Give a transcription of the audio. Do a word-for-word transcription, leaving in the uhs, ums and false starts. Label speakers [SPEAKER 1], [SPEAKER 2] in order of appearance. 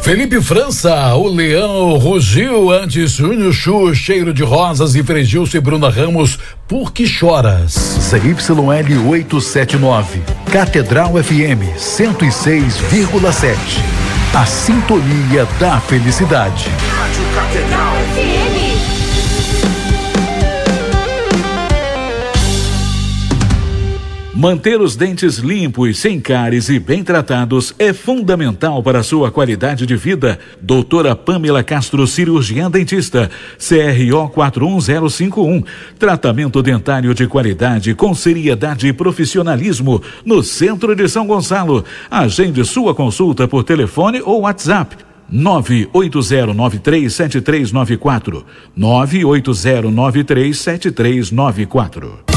[SPEAKER 1] Felipe França, o leão rugiu antes Júnior Chu, Cheiro de Rosas e Fregilson e Bruna Ramos, Por Que Choras.
[SPEAKER 2] Z Y L oitocentos e setenta e nove, Catedral F M cento e seis vírgula sete. A sintonia da felicidade.
[SPEAKER 3] Rádio Catedral F M.
[SPEAKER 4] Manter os dentes limpos, sem cáries e bem tratados é fundamental para a sua qualidade de vida. Doutora Pamela Castro, cirurgiã dentista, C R O quatro um zero cinco um. Tratamento dentário de qualidade com seriedade e profissionalismo no centro de São Gonçalo. Agende sua consulta por telefone ou WhatsApp. nove oito zero nove três sete três nove quatro. nove oito zero nove três sete três nove quatro.